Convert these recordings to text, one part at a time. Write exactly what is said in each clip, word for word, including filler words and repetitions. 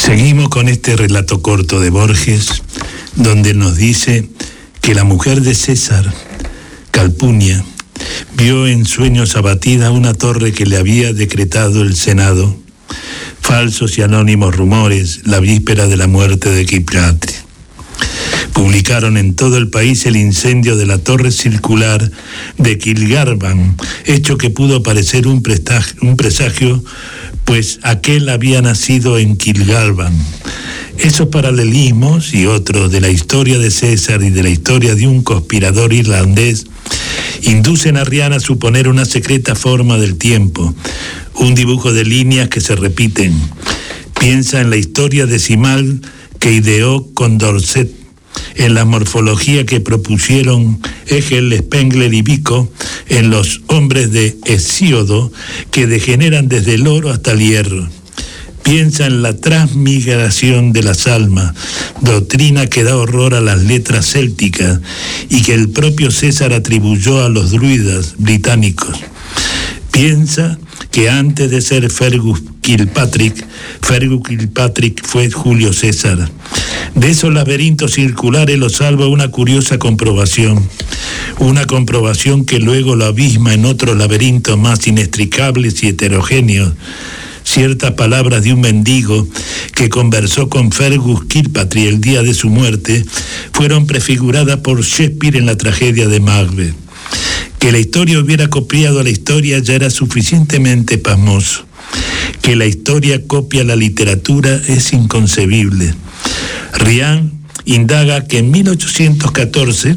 Seguimos con este relato corto de Borges, donde nos dice que la mujer de César, Calpunia, vio en sueños abatida una torre que le había decretado el Senado. Falsos y anónimos rumores la víspera de la muerte de Kilpatrik. Publicaron en todo el país el incendio de la torre circular de Kilgarvan, hecho que pudo parecer un, presagio, un presagio, pues aquel había nacido en Kilgarvan. Esos paralelismos y otros de la historia de César y de la historia de un conspirador irlandés inducen a Rian a suponer una secreta forma del tiempo, un dibujo de líneas que se repiten. Piensa en la historia decimal que ideó Condorcet, en la morfología que propusieron Hegel, Spengler y Vico, en los hombres de Hesíodo, que degeneran desde el oro hasta el hierro. Piensa en la transmigración de las almas, doctrina que da horror a las letras célticas y que el propio César atribuyó a los druidas británicos. Piensa que antes de ser Fergus Kilpatrik, Fergus Kilpatrik fue Julio César. De esos laberintos circulares lo salva una curiosa comprobación, una comprobación que luego lo abisma en otros laberintos más inextricables y heterogéneos. Ciertas palabras de un mendigo que conversó con Fergus Kilpatrik el día de su muerte fueron prefiguradas por Shakespeare en la tragedia de Macbeth. Que la historia hubiera copiado a la historia ya era suficientemente pasmoso. Que la historia copia la literatura es inconcebible. Rian indaga que en mil ochocientos catorce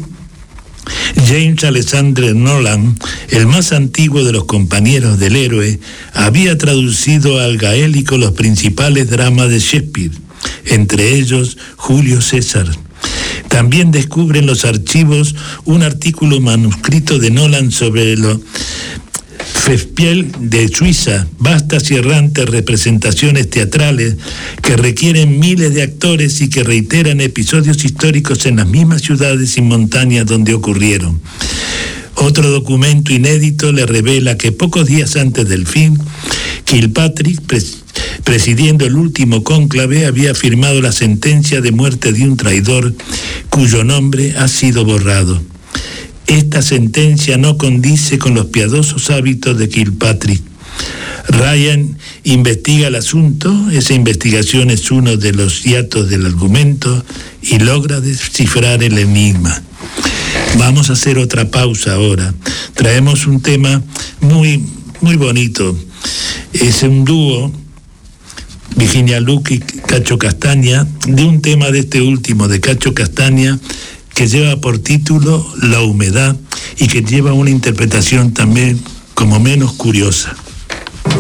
James Alexander Nolan, el más antiguo de los compañeros del héroe, había traducido al gaélico los principales dramas de Shakespeare, entre ellos Julio César. También descubre en los archivos un artículo manuscrito de Nolan sobre los Festspiel de Suiza, vastas y errantes representaciones teatrales que requieren miles de actores y que reiteran episodios históricos en las mismas ciudades y montañas donde ocurrieron. Otro documento inédito le revela que pocos días antes del fin, Kilpatrik, pres- presidiendo el último cónclave, había firmado la sentencia de muerte de un traidor cuyo nombre ha sido borrado. Esta sentencia no condice con los piadosos hábitos de Kilpatrik. Rian investiga el asunto, esa investigación es uno de los hiatos del argumento y logra descifrar el enigma. Vamos a hacer otra pausa ahora. Traemos un tema muy, muy bonito. Es un dúo, Virginia Luque y Cacho Castaña, de un tema de este último, de Cacho Castaña, que lleva por título La humedad y que lleva una interpretación también como menos curiosa.